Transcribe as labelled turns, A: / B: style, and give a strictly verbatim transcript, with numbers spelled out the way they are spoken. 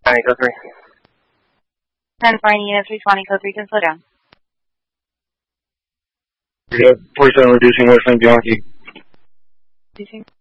A: code three.
B: ten four unit three twenty, code three, can slow down.
A: forty-seven reducing West Lane Bianchi.
B: Reducing.